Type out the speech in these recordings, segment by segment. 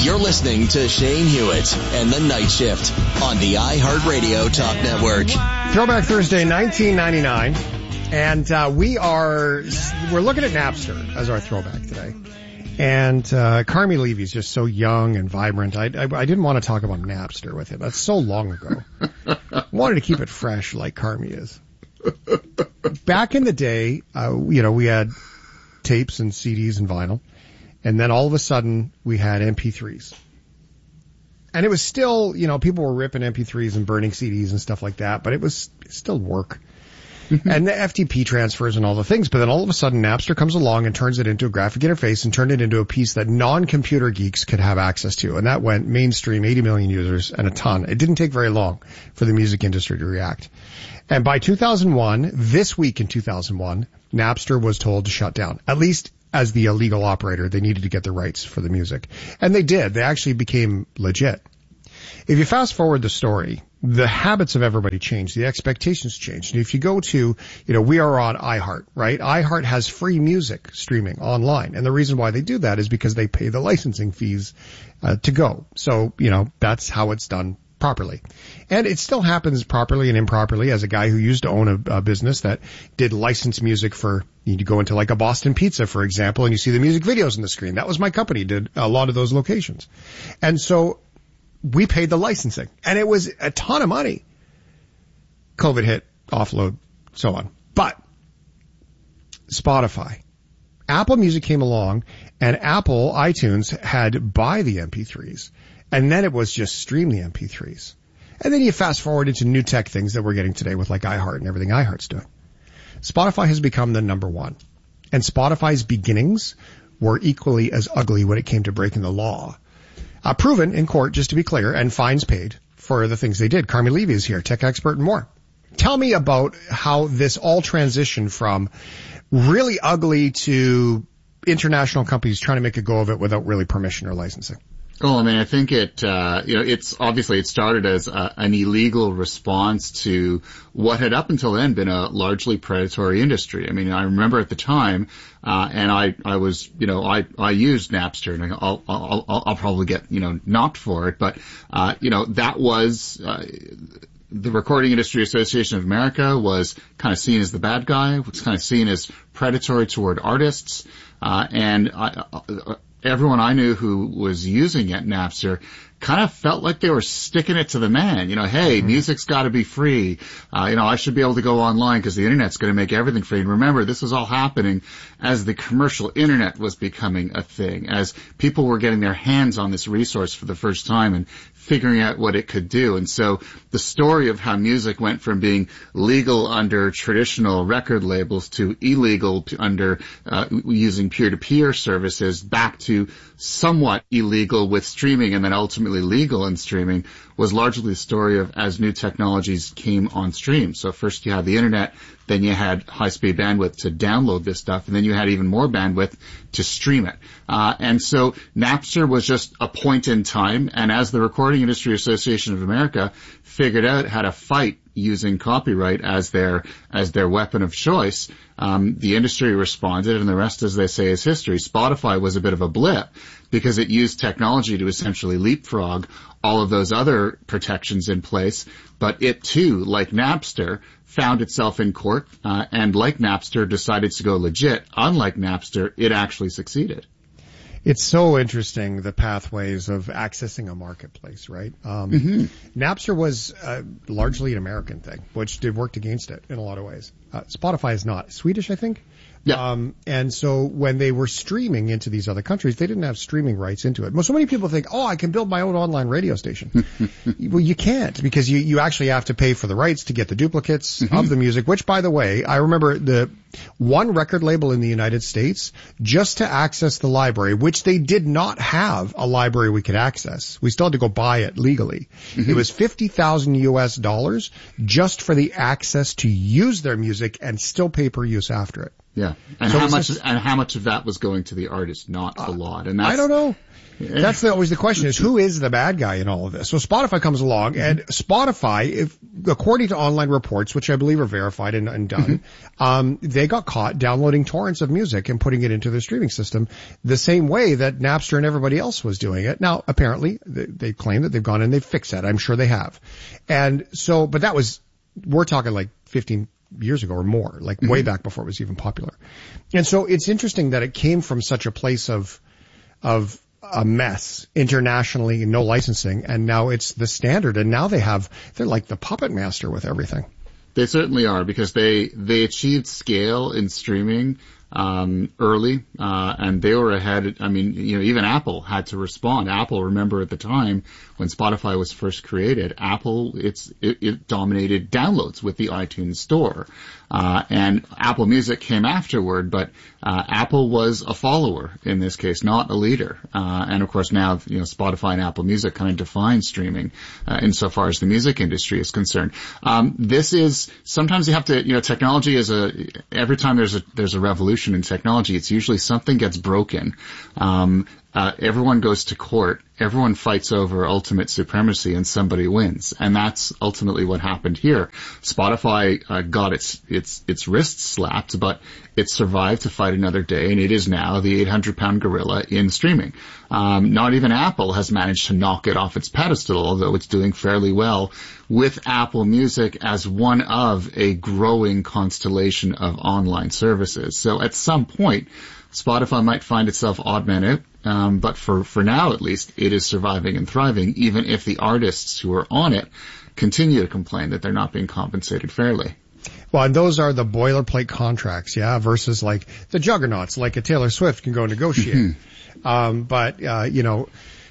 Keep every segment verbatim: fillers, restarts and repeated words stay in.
You're listening to Shane Hewitt and the Night Shift on the iHeartRadio Talk Network. Throwback Thursday, nineteen ninety-nine. And uh, we are, we're looking at Napster as our throwback today. And uh, Carmi Levy's just so young and vibrant. I, I, I didn't want to talk about Napster with him. That's so long ago. I wanted to keep it fresh like Carmi is. Back in the day, uh, you know, we had tapes and C Ds and vinyl. And then all of a sudden, we had M P threes. And it was still, you know, people were ripping M P threes and burning C Ds and stuff like that, but it was still work. And the F T P transfers and all the things. But then all of a sudden, Napster comes along and turns it into a graphic interface and turned it into a piece that non-computer geeks could have access to. And that went mainstream, eighty million users and a ton. It didn't take very long for the music industry to react. And by two thousand one, this week in two thousand one, Napster was told to shut down. At least as the illegal operator, they needed to get the rights for the music. And they did. They actually became legit. If you fast forward the story, the habits of everybody changed. The expectations changed. And if you go to, you know, we are on iHeart, right? iHeart has free music streaming online. And the reason why they do that is because they pay the licensing fees uh, to go. So, you know, that's how it's done properly. And it still happens properly and improperly. As a guy who used to own a, a business that did licensed music for, you go into like a Boston Pizza, for example, and you see the music videos on the screen. That was my company, did a lot of those locations. And so we paid the licensing, and it was a ton of money. COVID hit, offload, so on. But Spotify, Apple Music came along, and Apple iTunes had buy the M P threes, and then it was just stream the M P threes. And then you fast forward into new tech things that we're getting today with like iHeart and everything iHeart's doing. Spotify has become the number one, and Spotify's beginnings were equally as ugly when it came to breaking the law. Uh, proven in court, just to be clear, and fines paid for the things they did. Carmi Levy is here, tech expert and more. Tell me about how this all transitioned from really ugly to international companies trying to make a go of it without really permission or licensing. Well, I mean, I think it, uh, you know, it's obviously it started as a, an illegal response to what had up until then been a largely predatory industry. I mean, I remember at the time, uh, and I, I was, you know, I, I used Napster, and I'll, I'll, I'll, I'll probably get, you know, knocked for it, but, uh, you know, that was, uh, the Recording Industry Association of America was kind of seen as the bad guy, was kind of seen as predatory toward artists, uh, and I, uh, everyone I knew who was using it, Napster, kind of felt like they were sticking it to the man. You know, hey, mm-hmm. music's got to be free. Uh, you know, I should be able to go online because the internet's going to make everything free. And remember, this was all happening as the commercial internet was becoming a thing, as people were getting their hands on this resource for the first time and figuring out what it could do. And so the story of how music went from being legal under traditional record labels to illegal to under uh, using peer-to-peer services back to somewhat illegal with streaming and then ultimately legal in streaming was largely the story of as new technologies came on stream. So first you had the internet, then you had high-speed bandwidth to download this stuff, and then you had even more bandwidth to stream it. Uh, and so Napster was just a point in time, and as the Recording Industry Association of America figured out how to fight using copyright as their as their weapon of choice, um, the industry responded, and the rest, as they say, is history. Spotify was a bit of a blip because it used technology to essentially leapfrog all of those other protections in place, but it too, like Napster, found itself in court, uh, and like Napster, decided to go legit. Unlike Napster, it actually succeeded. It's so interesting, the pathways of accessing a marketplace, right? Um, mm-hmm. Napster was uh, largely an American thing, which did worked against it in a lot of ways. Uh, Spotify is not. Swedish, I think. Yeah. Um, and so when they were streaming into these other countries, they didn't have streaming rights into it. So many people think, oh, I can build my own online radio station. Well, you can't, because you, you actually have to pay for the rights to get the duplicates mm-hmm. of the music, which, by the way, I remember the one record label in the United States, just to access the library, which they did not have a library we could access. We still had to go buy it legally. Mm-hmm. It was fifty thousand U S dollars just for the access to use their music and still pay per use after it. Yeah. And so how much, just, and how much of that was going to the artist? Not uh, a lot. And that's, I don't know. That's the, always the question is who is the bad guy in all of this? So Spotify comes along and Spotify, if, according to online reports, which I believe are verified and, and done, mm-hmm. um, they got caught downloading torrents of music and putting it into their streaming system the same way that Napster and everybody else was doing it. Now, apparently they, they claim that they've gone and they've fixed that. I'm sure they have. And so, but that was, we're talking like fifteen years ago or more, like mm-hmm. way back before it was even popular. And so it's interesting that it came from such a place of, of, a mess internationally, no licensing, and now it's the standard, and now they have, they're like the puppet master with everything. They certainly are, because they, they achieved scale in streaming, um, early, uh, and they were ahead. I mean, you know, even Apple had to respond. Apple, remember at the time when Spotify was first created, Apple, it's, it, it dominated downloads with the iTunes store. Uh, and Apple Music came afterward, but, uh, Apple was a follower in this case, not a leader. Uh, and of course now, you know, Spotify and Apple Music kind of define streaming, uh, insofar as the music industry is concerned. Um, this is, sometimes you have to, you know, technology is a, every time there's a, there's a revolution in technology, it's usually something gets broken. Um, Uh, everyone goes to court, everyone fights over ultimate supremacy, and somebody wins. And that's ultimately what happened here. Spotify uh, got its its its wrists slapped, but it survived to fight another day, and it is now the eight hundred pound gorilla in streaming. Um, not even Apple has managed to knock it off its pedestal, although it's doing fairly well with Apple Music as one of a growing constellation of online services. So at some point, Spotify might find itself odd man out. Um, but for, for now, at least, it is surviving and thriving, even if the artists who are on it continue to complain that they're not being compensated fairly. Well, and those are the boilerplate contracts, yeah, versus like the juggernauts, like a Taylor Swift can go negotiate. um, but, uh, you know,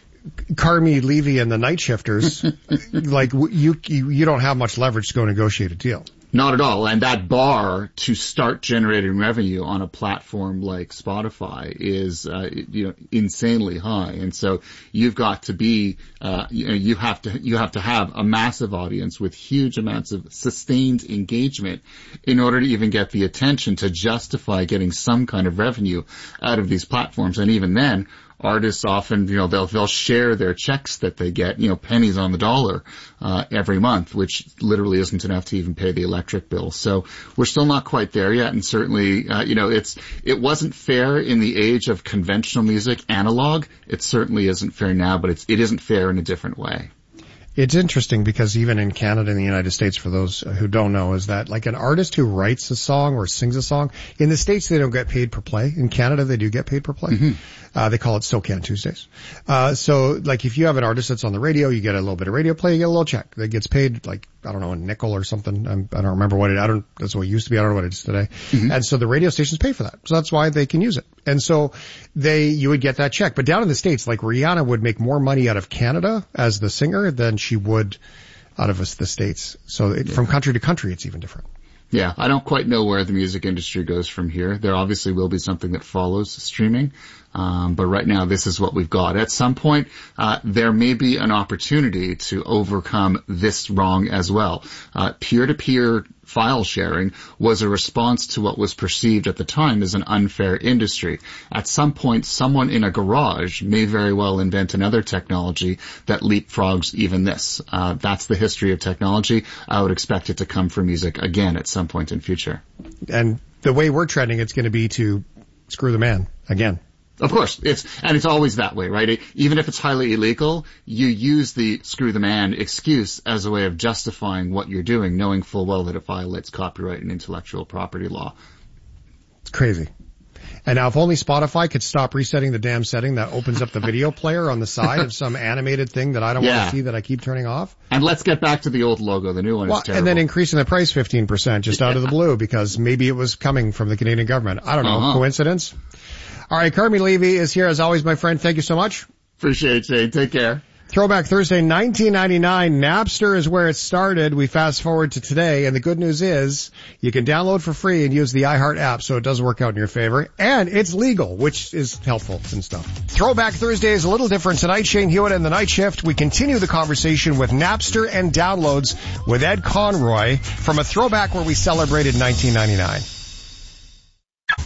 Carmi Levy and the Night Shifters, like you, you, you don't have much leverage to go negotiate a deal. Not at all. And that bar to start generating revenue on a platform like Spotify is, uh, you know, insanely high. And so you've got to be, uh, you know, you have to, you have to have a massive audience with huge amounts of sustained engagement in order to even get the attention to justify getting some kind of revenue out of these platforms. And even then, artists often, you know, they'll, they'll share their checks that they get, you know, pennies on the dollar, uh, every month, which literally isn't enough to even pay the electric bill. So we're still not quite there yet. And certainly, uh, you know, it's, it wasn't fair in the age of conventional music, analog. It certainly isn't fair now, but it's, it isn't fair in a different way. It's interesting because even in Canada and the United States, for those who don't know, is that like an artist who writes a song or sings a song, in the States they don't get paid per play. In Canada they do get paid per play. Mm-hmm. Uh, they call it SoCan Tuesdays. Uh, so like if you have an artist that's on the radio, you get a little bit of radio play, you get a little check. That gets paid like, I don't know, a nickel or something. I'm, I don't remember what it, I don't, that's what it used to be. I don't know what it is today. Mm-hmm. And so the radio stations pay for that. So that's why they can use it. And so they, you would get that check. But down in the States, like Rihanna would make more money out of Canada as the singer than she would out of us, the States. So it, yeah. From country to country, it's even different. Yeah, I don't quite know where the music industry goes from here. There obviously will be something that follows streaming. Um, but right now, this is what we've got. At some point, uh, there may be an opportunity to overcome this wrong as well. Uh, peer-to-peer file sharing was a response to what was perceived at the time as an unfair industry. At some point, someone in a garage may very well invent another technology that leapfrogs even this. Uh, that's the history of technology. I would expect it to come for music again at some point in future. And the way we're trending, it's going to be to screw the man again. Of course, it's, and it's always that way, right? It, even if it's highly illegal, you use the screw the man excuse as a way of justifying what you're doing, knowing full well that it violates copyright and intellectual property law. It's crazy. And now if only Spotify could stop resetting the damn setting that opens up the video player on the side of some animated thing that I don't yeah. want to see that I keep turning off. And let's get back to the old logo. The new one well, is terrible. And then increasing the price fifteen percent just yeah. out of the blue because maybe it was coming from the Canadian government. I don't know. Uh-huh. Coincidence? All right, Carmi Levy is here as always, my friend. Thank you so much. Appreciate it, Jay. Take care. Throwback Thursday, nineteen ninety-nine. Napster is where it started. We fast forward to today, and the good news is you can download for free and use the iHeart app, so it does work out in your favor. And it's legal, which is helpful and stuff. Throwback Thursday is a little different tonight. Shane Hewitt and the Night Shift. We continue the conversation with Napster and downloads with Ed Conroy from a throwback where we celebrated nineteen ninety-nine.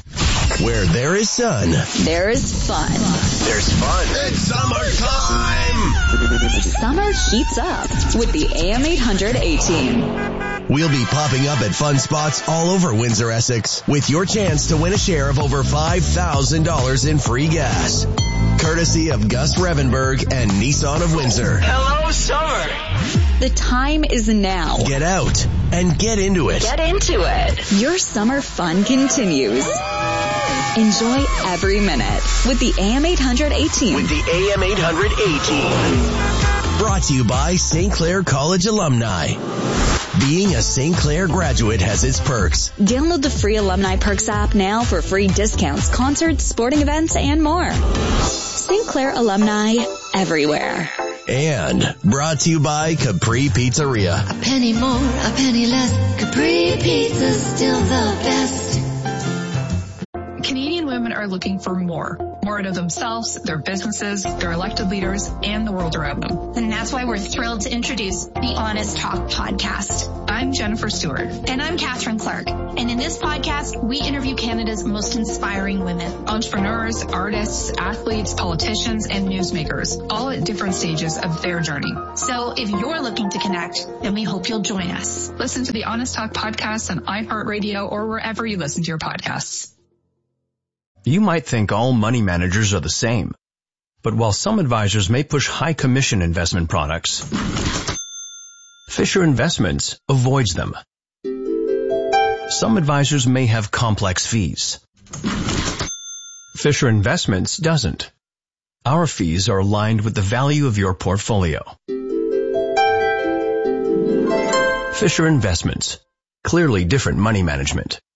Where there is sun, there is fun. There's fun. It's summertime! Summer heats up with the A M eight hundred A-Team. We'll be popping up at fun spots all over Windsor, Essex, with your chance to win a share of over five thousand dollars in free gas. Courtesy of Gus Revenberg and Nissan of Windsor. Hello, summer! The time is now. Get out and get into it. Get into it. Your summer fun continues. Enjoy every minute with the A M eight hundred A-Team. With the A M eight hundred A-Team. Brought to you by Saint Clair College alumni. Being a Saint Clair graduate has its perks. Download the free Alumni Perks app now for free discounts, concerts, sporting events, and more. Saint Clair alumni everywhere. And brought to you by Capri Pizzeria. A penny more, a penny less. Capri Pizza's still the best. Canadian women are looking for more. More out of themselves, their businesses, their elected leaders, and the world around them. And that's why we're thrilled to introduce the Honest Talk podcast. I'm Jennifer Stewart. And I'm Catherine Clark. And in this podcast, we interview Canada's most inspiring women. Entrepreneurs, artists, athletes, politicians, and newsmakers, all at different stages of their journey. So if you're looking to connect, then we hope you'll join us. Listen to the Honest Talk podcast on iHeartRadio or wherever you listen to your podcasts. You might think all money managers are the same, but while some advisors may push high commission investment products, Fisher Investments avoids them. Some advisors may have complex fees. Fisher Investments doesn't. Our fees are aligned with the value of your portfolio. Fisher Investments. Clearly different money management.